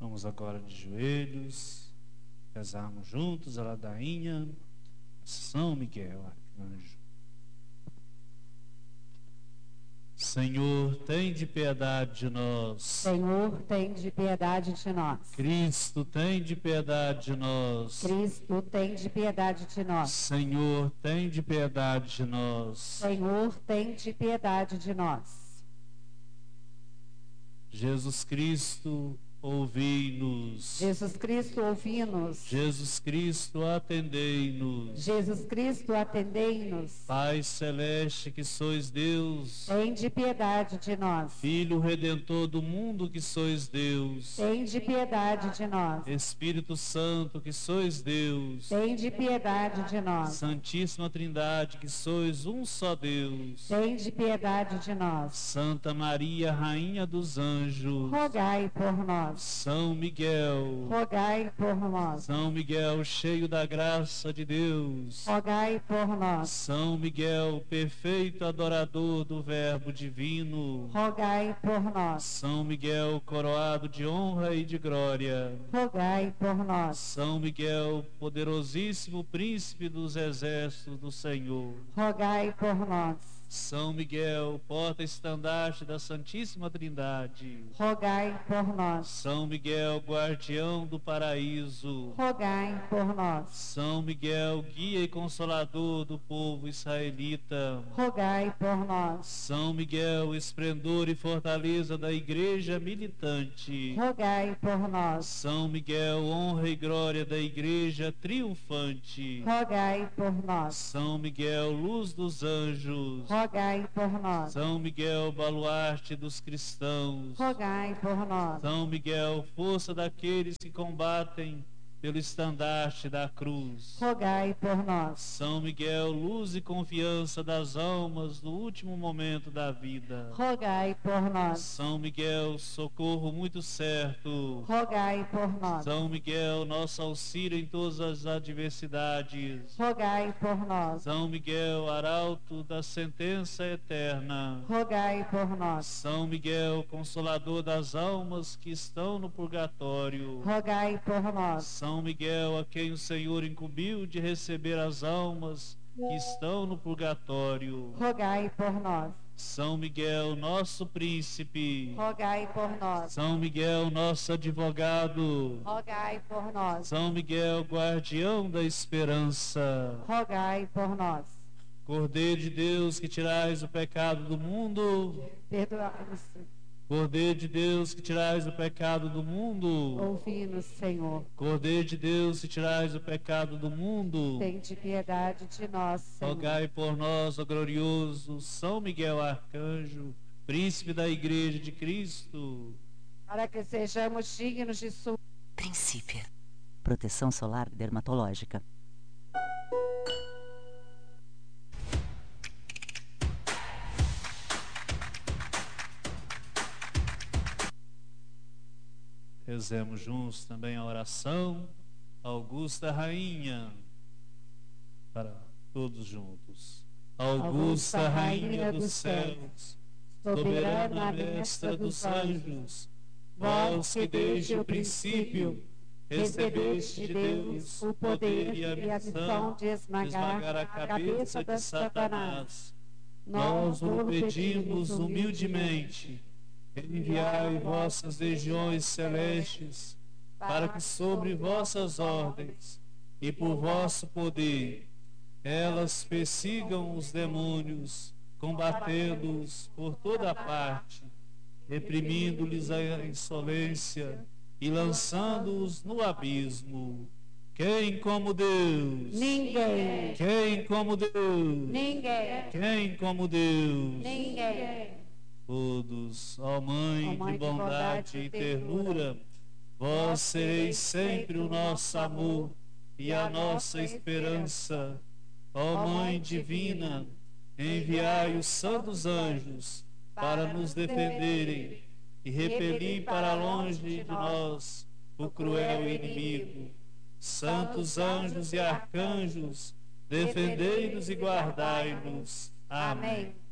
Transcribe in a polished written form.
Vamos agora de joelhos, rezarmos juntos a ladainha São Miguel Arcanjo. Senhor, tem de piedade de nós. Senhor, tem de piedade de nós. Cristo, tem de piedade de nós. Cristo, tem de piedade de nós. Senhor, tem de piedade de nós. Senhor, tem de piedade de nós. Jesus Cristo, ouvi-nos. Jesus Cristo, ouvi-nos. Jesus Cristo, atendei-nos. Jesus Cristo, atendei-nos. Pai celeste, que sois Deus. Tem de piedade de nós. Filho Redentor do mundo, que sois Deus. Tem de piedade de nós. Espírito Santo, que sois Deus. Tem de piedade de nós. Santíssima Trindade, que sois um só Deus. Tem de piedade de nós. Santa Maria, Rainha dos Anjos. Rogai por nós. São Miguel. Rogai por nós. São Miguel, cheio da graça de Deus. Rogai por nós. São Miguel, perfeito adorador do Verbo divino. Rogai por nós. São Miguel, coroado de honra e de glória. Rogai por nós. São Miguel, poderosíssimo príncipe dos exércitos do Senhor. Rogai por nós. São Miguel, porta-estandarte da Santíssima Trindade. Rogai por nós. São Miguel, guardião do paraíso. Rogai por nós. São Miguel, guia e consolador do povo israelita. Rogai por nós. São Miguel, esplendor e fortaleza da igreja militante. Rogai por nós. São Miguel, honra e glória da igreja triunfante. Rogai por nós. São Miguel, luz dos anjos. Rogai por nós. São Miguel, baluarte dos cristãos. Rogai por nós. São Miguel, força daqueles que combatem pelo estandarte da cruz. Rogai por nós. São Miguel, luz e confiança das almas no último momento da vida. Rogai por nós. São Miguel, socorro muito certo. Rogai por nós. São Miguel, nosso auxílio em todas as adversidades. Rogai por nós. São Miguel, arauto da sentença eterna. Rogai por nós. São Miguel, consolador das almas que estão no purgatório. Rogai por nós. São Miguel, a quem o Senhor incumbiu de receber as almas que estão no purgatório. Rogai por nós. São Miguel, nosso príncipe. Rogai por nós. São Miguel, nosso advogado. Rogai por nós. São Miguel, guardião da esperança. Rogai por nós. Cordeiro de Deus, que tirais o pecado do mundo. Perdoai-nos. Cordeiro de Deus, que tirais o pecado do mundo. Ouvi-nos, Senhor. Cordeiro de Deus, que tirais o pecado do mundo. Tende piedade de nós, Senhor. Rogai por nós, ó glorioso São Miguel Arcanjo, príncipe da Igreja de Cristo, para que sejamos dignos de sua. Princípio. Proteção solar dermatológica. Rezemos juntos também a oração Augusta Rainha, para todos juntos. Augusta Rainha dos céus, soberana mestra dos anjos, vós que desde o princípio recebeste de Deus o poder e a missão de esmagar a cabeça de Satanás, nós o pedimos humildemente. Enviai vossas legiões celestes, para que sobre vossas ordens e por vosso poder elas persigam os demônios, combatendo-os por toda parte, reprimindo-lhes a insolência e lançando-os no abismo. Quem como Deus? Ninguém. Quem como Deus? Ninguém. Quem como Deus? Ninguém. Todos, ó Mãe de bondade e ternura, vós sereis sempre o nosso amor e a nossa esperança. Ó Mãe divina, enviai os santos anjos para nos defenderem e repelir para longe de nós o cruel inimigo. Santos anjos e arcanjos, defendei-nos e guardai-nos. Amém.